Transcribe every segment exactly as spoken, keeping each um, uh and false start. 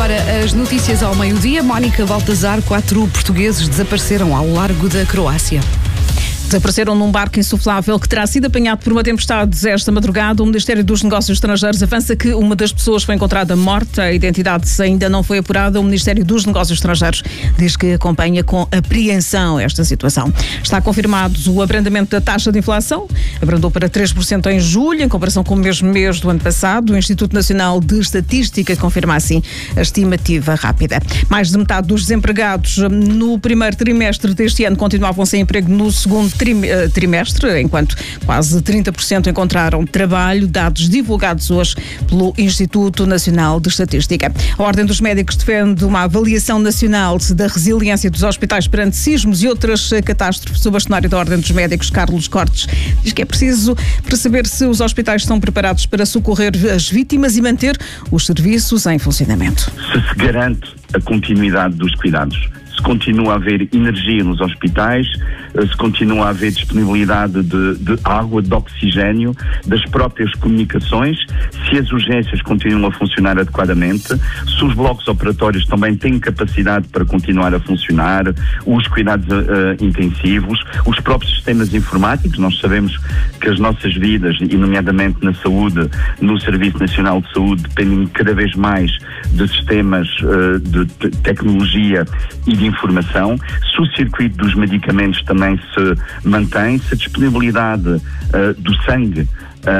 agora as notícias ao meio-dia. Mónica Baltazar, quatro portugueses desapareceram ao largo da Croácia. Desapareceram num barco insuflável que terá sido apanhado por uma tempestade esta madrugada. O Ministério dos Negócios Estrangeiros avança que uma das pessoas foi encontrada morta. A identidade ainda não foi apurada. O Ministério dos Negócios Estrangeiros diz que acompanha com apreensão esta situação. Está confirmado o abrandamento da taxa de inflação. Abrandou para três por cento em julho, em comparação com o mesmo mês do ano passado. O Instituto Nacional de Estatística confirma assim a estimativa rápida. Mais de metade dos desempregados no primeiro trimestre deste ano continuavam sem emprego no segundo trimestre, enquanto quase trinta por cento encontraram trabalho, dados divulgados hoje pelo Instituto Nacional de Estatística. A Ordem dos Médicos defende uma avaliação nacional da resiliência dos hospitais perante sismos e outras catástrofes. O bastonário da Ordem dos Médicos, Carlos Cortes, diz que é preciso perceber se os hospitais estão preparados para socorrer as vítimas e manter os serviços em funcionamento. Se se garante a continuidade dos cuidados, se continua a haver energia nos hospitais, se continua a haver disponibilidade de, de água, de oxigênio, das próprias comunicações, se as urgências continuam a funcionar adequadamente, se os blocos operatórios também têm capacidade para continuar a funcionar, os cuidados uh, intensivos, os próprios sistemas informáticos. Nós sabemos que as nossas vidas, e nomeadamente na saúde, no Serviço Nacional de Saúde, dependem cada vez mais de sistemas uh, de te- tecnologia e de informação, se o circuito dos medicamentos também se mantém, se a disponibilidade uh, do sangue uh,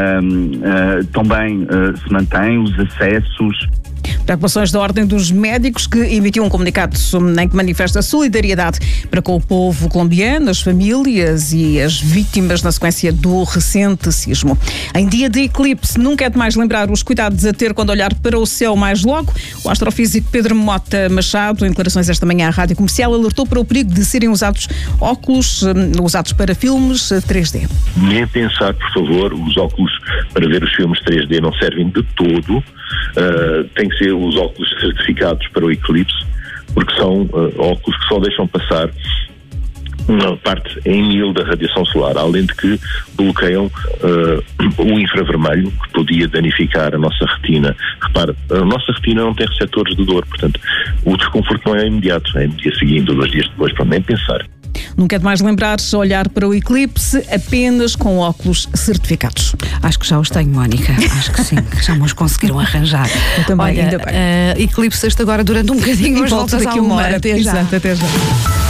uh, também uh, se mantém, os acessos. Preocupações da Ordem dos Médicos, que emitiu um comunicado em que manifesta solidariedade para com o povo colombiano, as famílias e as vítimas na sequência do recente sismo. Em dia de eclipse, nunca é demais lembrar os cuidados a ter quando olhar para o céu mais logo. O astrofísico Pedro Mota Machado, em declarações esta manhã à Rádio Comercial, alertou para o perigo de serem usados óculos usados para filmes três D. Nem pensar, por favor, os óculos para ver os filmes três D não servem de todo. Uh, tem que ser os óculos certificados para o eclipse, porque são uh, óculos que só deixam passar uma parte em mil da radiação solar, além de que bloqueiam uh, o infravermelho, que podia danificar a nossa retina. Repara, a nossa retina não tem receptores de dor, portanto, o desconforto não é imediato, é no dia seguinte ou dois dias depois, para nem pensar. Nunca é demais lembrar olhar para o eclipse apenas com óculos certificados. Acho que já os tenho, Mónica. Acho que sim, que já me os conseguiram arranjar. Eu também, Olha, ainda bem. Uh, eclipse este agora durante um bocadinho, mas voltas daqui a uma hora. Até já. Exato, até já.